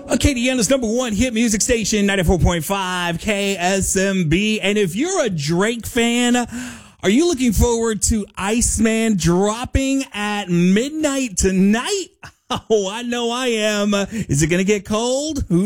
Acadiana's number one hit music station, 94.5 KSMB. And if you're a Drake fan, are you looking forward to Iceman dropping at midnight tonight? Oh, I know I am. Is it going to get cold? Who